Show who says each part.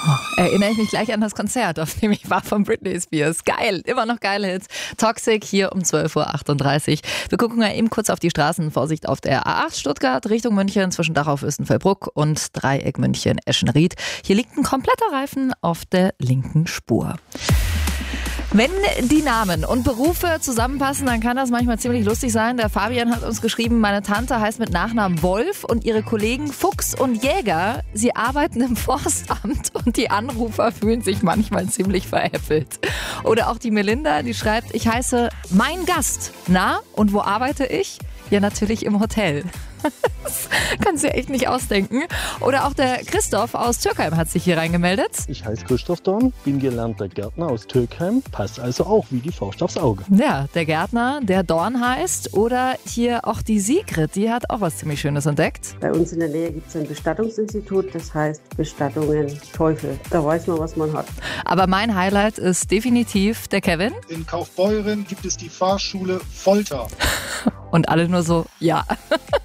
Speaker 1: Erinnere ich mich gleich an das Konzert, auf dem ich war von Britney Spears. Geil, immer noch geile Hits. Toxic hier um 12:38 Uhr. Wir gucken ja eben kurz auf die Straßen. Vorsicht auf der A8 Stuttgart Richtung München zwischen Dachau-Fürstenfeldbruck und Dreieck München-Eschenried. Hier liegt ein kompletter Reifen auf der linken Spur. Wenn die Namen und Berufe zusammenpassen, dann kann das manchmal ziemlich lustig sein. Der Fabian hat uns geschrieben, meine Tante heißt mit Nachnamen Wolf und ihre Kollegen Fuchs und Jäger. Sie arbeiten im Forstamt und die Anrufer fühlen sich manchmal ziemlich veräppelt. Oder auch die Melinda, die schreibt, ich heiße Mein Gast. Na, und wo arbeite ich? Ja, natürlich im Hotel. Das kannst du dir echt nicht ausdenken. Oder auch der Christoph aus Türkheim hat sich hier reingemeldet.
Speaker 2: Ich heiße Christoph Dorn, bin gelernter Gärtner aus Türkheim, passt also auch wie die Faust aufs Auge.
Speaker 1: Ja, der Gärtner, der Dorn heißt. Oder hier auch die Sigrid, die hat auch was ziemlich Schönes entdeckt.
Speaker 3: Bei uns in der Nähe gibt es ein Bestattungsinstitut, das heißt Bestattungen Teufel. Da weiß man, was man hat.
Speaker 1: Aber mein Highlight ist definitiv der Kevin.
Speaker 4: In Kaufbeuren gibt es die Fahrschule Folter.
Speaker 1: Und alle nur so, ja.